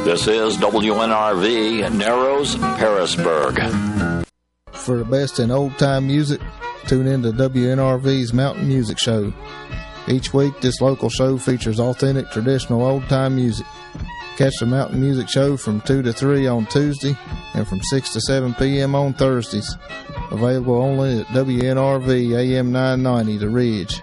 This is WNRV, Narrows, Harrisburg. For the best in old-time music, tune in to WNRV's Mountain Music Show. Each week, this local show features authentic, traditional old-time music. Catch the Mountain Music Show from 2 to 3 on Tuesday and from 6 to 7 p.m. on Thursdays. Available only at WNRV AM 990, The Ridge.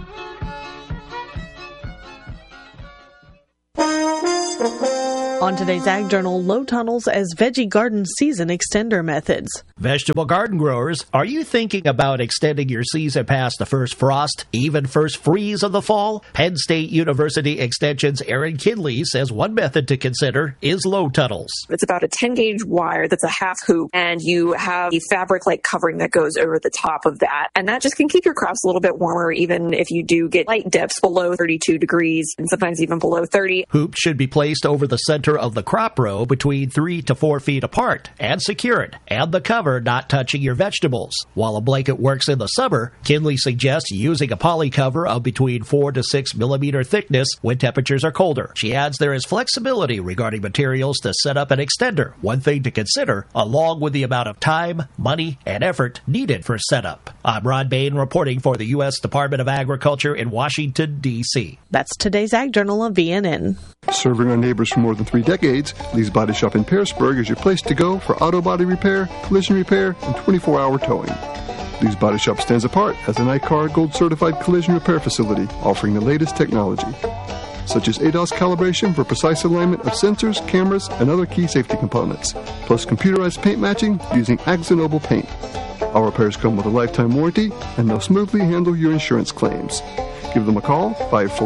On today's Ag Journal, low tunnels as veggie garden season extender methods. Vegetable garden growers, are you thinking about extending your season past the first frost, even first freeze of the fall? Penn State University Extension's Aaron Kinley says one method to consider is low tunnels. It's about a 10-gauge wire that's a half hoop, and you have a fabric-like covering that goes over the top of that. And that just can keep your crops a little bit warmer, even if you do get light dips below 32 degrees and sometimes even below 30. Hoops should be placed over the center of the crop row between 3 to 4 feet apart and secured, and the cover not touching your vegetables. While a blanket works in the summer, Kinley suggests using a poly cover of between 4 to 6 millimeter thickness when temperatures are colder. She adds there is flexibility regarding materials to set up an extender, one thing to consider, along with the amount of time, money, and effort needed for setup. I'm Ron Bain reporting for the U.S. Department of Agriculture in Washington, D.C. That's today's Ag Journal on VNN. Serving our neighbors for more than 3 decades, Lee's Body Shop in Pearisburg is your place to go for auto body repair, collision repair, and 24-hour towing. Lee's Body Shop stands apart as an ICAR Gold Certified collision repair facility offering the latest technology, such as ADAS calibration for precise alignment of sensors, cameras, and other key safety components, plus computerized paint matching using AkzoNobel paint. Our repairs come with a lifetime warranty, and they'll smoothly handle your insurance claims. Give them a call,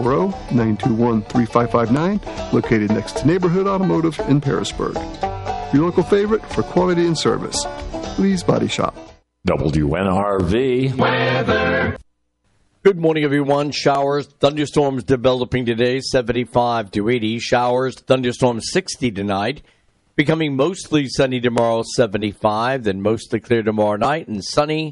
540-921-3559, located next to Neighborhood Automotive in Pearisburg. Your local favorite for quality and service, Lee's Body Shop. WNRV weather. Good morning, everyone. Showers, thunderstorms developing today, 75 to 80. Showers, thunderstorms 60 tonight. Becoming mostly sunny tomorrow, 75. Then mostly clear tomorrow night and sunny,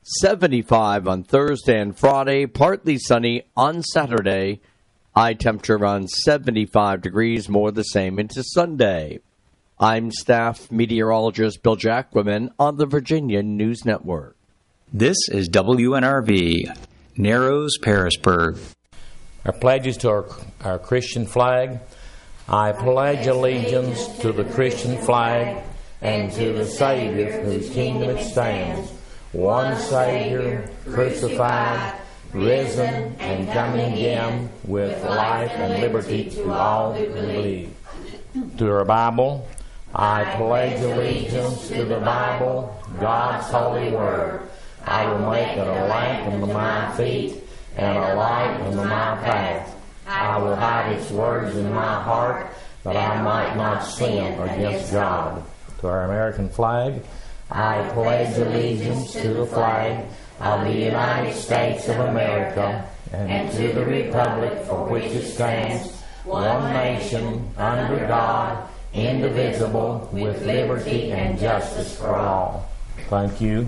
75 on Thursday and Friday. Partly sunny on Saturday. High temperature around 75 degrees, more the same into Sunday. I'm staff meteorologist Bill Jacquemin on the Virginia News Network. This is WNRV, Narrows, Pearisburg. Our pledges to our Christian flag. I pledge allegiance to the Christian flag and to the Savior whose kingdom it stands, one Savior, crucified, risen, and coming again with life and liberty to all who believe. To our Bible, I pledge allegiance to the Bible, God's holy word. I will make it a lamp unto my feet and a light unto my path. I will hide its words in my heart, that I might not sin against God. To our American flag, I pledge allegiance to the flag of the United States of America and to the republic for which it stands, one nation, under God, indivisible, with liberty and justice for all. Thank you.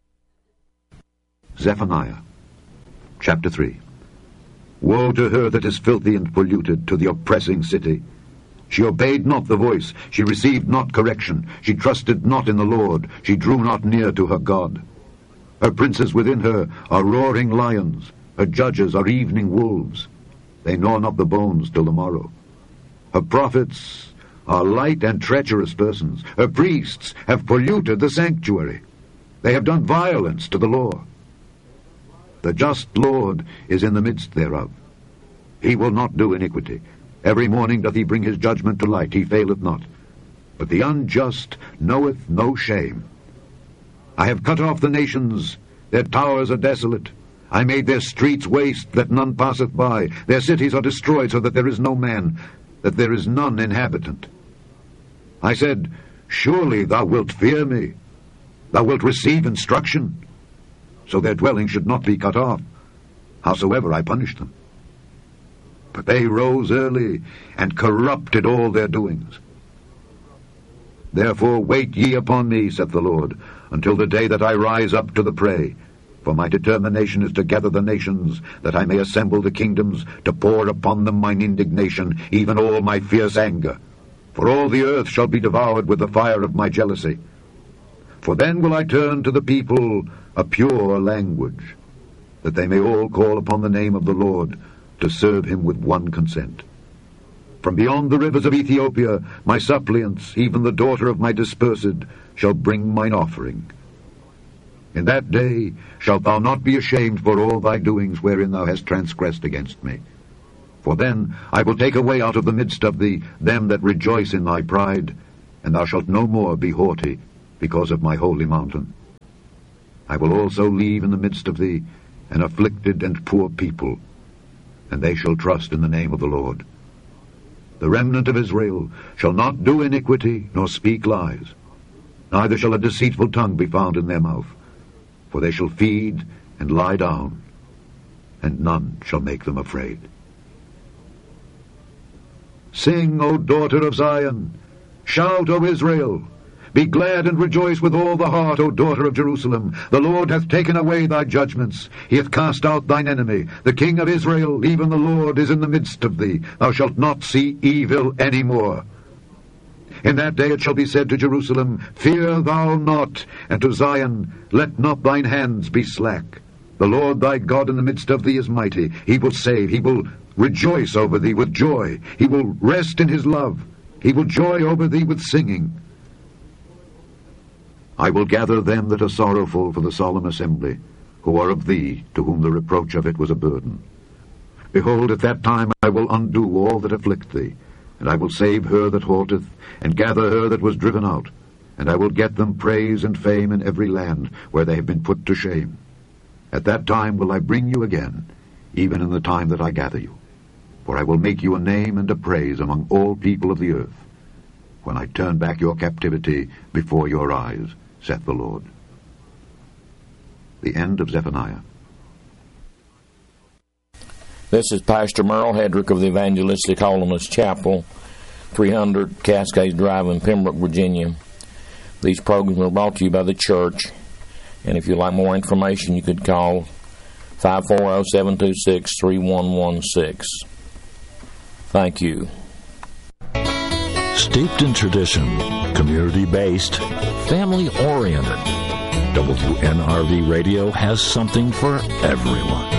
Zephaniah, chapter 3. Woe to her that is filthy and polluted, to the oppressing city. She obeyed not the voice, she received not correction, she trusted not in the Lord, she drew not near to her God. Her princes within her are roaring lions, her judges are evening wolves. They gnaw not the bones till the morrow. Her prophets are light and treacherous persons, her priests have polluted the sanctuary. They have done violence to the law. The just Lord is in the midst thereof. He will not do iniquity. Every morning doth he bring his judgment to light, he faileth not. But the unjust knoweth no shame. I have cut off the nations, their towers are desolate. I made their streets waste, that none passeth by. Their cities are destroyed, so that there is no man, that there is none inhabitant. I said, surely thou wilt fear me. Thou wilt receive instruction, so their dwelling should not be cut off, howsoever I punished them. But they rose early, and corrupted all their doings. Therefore wait ye upon me, saith the Lord, until the day that I rise up to the prey. For my determination is to gather the nations, that I may assemble the kingdoms, to pour upon them mine indignation, even all my fierce anger. for all the earth shall be devoured with the fire of my jealousy. For then will I turn to the people a pure language, that they may all call upon the name of the Lord, to serve him with one consent. From beyond the rivers of Ethiopia, my suppliants, even the daughter of my dispersed, shall bring mine offering. In that day shalt thou not be ashamed for all thy doings wherein thou hast transgressed against me. For then I will take away out of the midst of thee them that rejoice in thy pride, and thou shalt no more be haughty because of my holy mountain. I will also leave in the midst of thee an afflicted and poor people, and they shall trust in the name of the Lord. The remnant of Israel shall not do iniquity, nor speak lies, neither shall a deceitful tongue be found in their mouth, for they shall feed and lie down, and none shall make them afraid. Sing, O daughter of Zion! Shout, O Israel! Be glad and rejoice with all the heart, O daughter of Jerusalem. The Lord hath taken away thy judgments. He hath cast out thine enemy. The King of Israel, even the Lord, is in the midst of thee. Thou shalt not see evil any more. In that day it shall be said to Jerusalem, Fear thou not, and to Zion, Let not thine hands be slack. The Lord thy God in the midst of thee is mighty. He will save. He will rejoice over thee with joy. He will rest in his love. He will joy over thee with singing. I will gather them that are sorrowful for the solemn assembly, who are of thee, to whom the reproach of it was a burden. Behold, at that time I will undo all that afflict thee, and I will save her that halteth, and gather her that was driven out, and I will get them praise and fame in every land where they have been put to shame. At that time will I bring you again, even in the time that I gather you. For I will make you a name and a praise among all people of the earth, when I turn back your captivity before your eyes, saith the Lord. The end of Zephaniah. This is Pastor Merle Hedrick of the Evangelistic Holiness Chapel, 300 Cascades Drive in Pembroke, Virginia. These programs are brought to you by the church, and if you'd like more information, you could call 540-726-3116. Thank you. Steeped in tradition, community-based, family-oriented, WNRV Radio has something for everyone.